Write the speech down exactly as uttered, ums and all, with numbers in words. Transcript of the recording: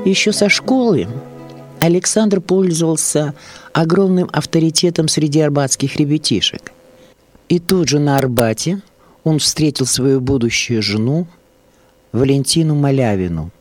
Еще со школы Александр пользовался огромным авторитетом среди арбатских ребятишек. И тут же на Арбате он встретил свою будущую жену Валентину Малявину.